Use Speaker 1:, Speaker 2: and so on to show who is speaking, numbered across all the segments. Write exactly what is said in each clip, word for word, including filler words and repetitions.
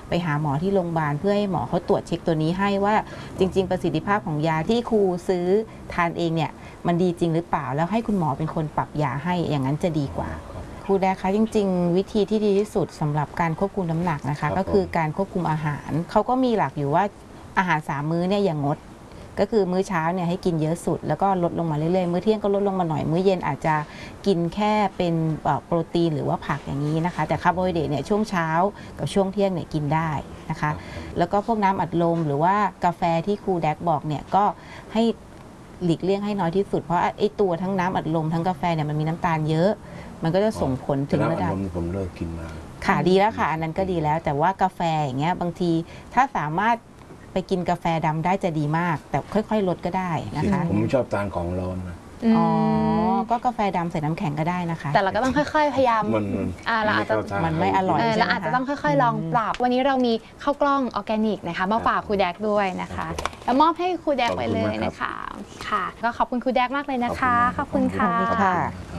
Speaker 1: ไปหาหมอที่โรงพยาบาลเพื่อให้หมอเขาตรวจเช็คตัวนี้ให้ว่าจริงๆประสิทธิภาพของยาที่ครูซื้อทานเองเนี่ยมันดีจริงหรือเปล่าแล้วให้คุณหมอเป็นคนปรับยาให้อย่างนั้นจะดีกว่าครูแดกคะจริงๆวิธีที่ดีที่สุดสำหรับการควบคุมน้ำหนักนะคะก็คือการควบคุมอาหารเขาก็มีหลักอยู่ว่าอาหารสามมื้อเนี่ยอย่างงดก็คือมื้อเช้าเนี่ยให้กินเยอะสุดแล้วก็ลดลงมาเรื่อยๆมื้อเที่ยงก็ลดลงมาหน่อยมื้อเย็นอาจจะกินแค่เป็นโปรตีนหรือว่าผักอย่างนี้นะคะแต่คาร์โบไฮเดรตเนี่ยช่วงเช้ากับช่วงเที่ยงเนี่ยกินได้นะคะแล้วก็พวกน้ำอัดลมหรือว่ากาแฟที่ครูแดกบอกเนี่ยก็ให้หลีกเลี่ยงให้น้อยที่สุดเพราะไอ้ตัวทั้งน้ำอัดลมทั้งกาแฟเนี่ยมันมีน้ำตาลเยอะมันก็จะส่งผลถึงระดับ
Speaker 2: ผมเลิกกินมา
Speaker 1: ค่ะดีแล้วค่ะอันนั้นก็ดีแล้วแต่ว่ากาแฟอย่างเงี้ยบางทีถ้าสามารถไปกินกาแฟดำได้จะดีมากแต่ค่อยๆลดก็ได้นะคะ
Speaker 2: ผมชอบทานของร้อนนะ
Speaker 1: อ๋อก็กาแฟดำใส่น้ำแข็งก็ได้นะคะ
Speaker 3: แต่เราก็ต้องค่อยๆพยายาม
Speaker 2: มัน
Speaker 3: อ่าเราอาจจะ
Speaker 1: มันไม่อร่อย
Speaker 3: เราอาจจะต้องค่อยๆลองปรับวันนี้เรามีข้าวกล้องออร์แกนิกนะคะมาฝากครูแดกด้วยนะคะแล้วมอบให้ครูแดกไปเลยนะคะค่ะก็ขอบคุณครูแดกมากเลยนะคะขอบคุณค่ะ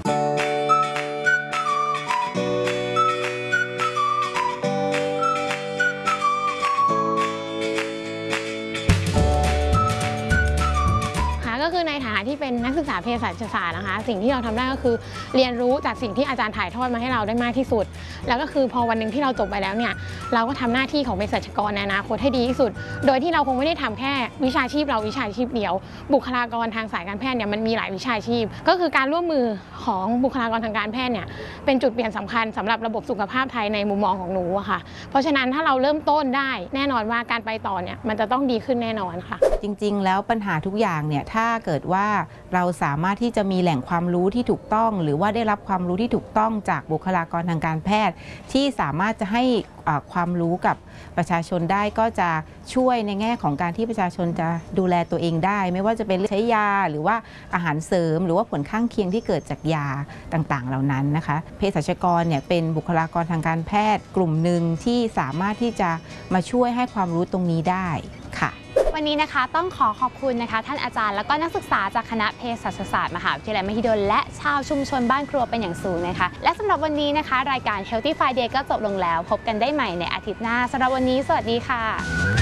Speaker 3: ก็คือในฐานะที่เป็นนักศึกษาเภสัชศาสตร์นะคะสิ่งที่เราทำได้ก็คือเรียนรู้จากสิ่งที่อาจารย์ถ่ายทอดมาให้เราได้มากที่สุดแล้วก็คือพอวันหนึ่งที่เราจบไปแล้วเนี่ยเราก็ทำหน้าที่ของเภสัชกรในอนาคตให้ดีที่สุดโดยที่เราคงไม่ได้ทำแค่วิชาชีพเราวิชาชีพเดียวบุคลากรทางสายการแพทย์เนี่ยมันมีหลายวิชาชีพก็คือการร่วมมือของบุคลากรทางการแพทย์เนี่ยเป็นจุดเปลี่ยนสำคัญสำหรับระบบสุขภาพไทยในมุมมองของหนูอะค่ะเพราะฉะนั้นถ้าเราเริ่มต้นได้แน่นอนว่าการไปต่อเนี่ยมันจะต้องดีขึ้นแน่นอนค่ะ
Speaker 1: จริงๆแล้วปัญหาทุกอย่างเนี่ยถ้าเกิดว่าเราสามารถที่จะมีแหล่งความรู้ที่ถูกต้องหรือว่าได้รับความรู้ที่ถูกต้องจากบุคลากรทางการแพทย์ที่สามารถจะให้ความรู้กับประชาชนได้ก็จะช่วยในแง่ของการที่ประชาชนจะดูแลตัวเองได้ไม่ว่าจะเป็นใช้ยาหรือว่าอาหารเสริมหรือว่าผลข้างเคียงที่เกิดจากยาต่างๆเหล่านั้นนะคะเภสัชกรเนี่ยเป็นบุคลากรทางการแพทย์กลุ่มหนึ่งที่สามารถที่จะมาช่วยให้ความรู้ตรงนี้ได้ค่ะ
Speaker 3: วันนี้นะคะต้องขอขอบคุณนะคะท่านอาจารย์แล้วก็นักศึกษาจากคณะเภสัชศาสตร์มหาวิทยาลัยมหิดลและชาวชุมชนบ้านครัวเป็นอย่างสูงนะคะและสำหรับวันนี้นะคะรายการ Healthy Friday ก็จบลงแล้วพบกันได้ใหม่ในอาทิตย์หน้าสำหรับวันนี้สวัสดีค่ะ